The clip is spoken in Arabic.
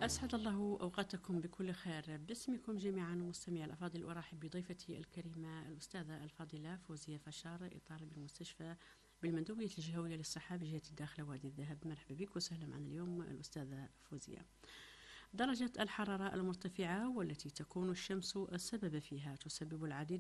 أسعد الله أوقاتكم بكل خير. باسمكم جميعا مستمعي الأفاضل أرحب بضيفتي الكريمة الأستاذة الفاضلة فوزية فشار، إطار بالمستشفى بالمندوبية الجهوية للصحة بجهة الداخلة وادي الذهب. مرحبا بك وسهلا معنا اليوم الأستاذة فوزية. درجة الحرارة المرتفعة والتي تكون الشمس السبب فيها تسبب العديد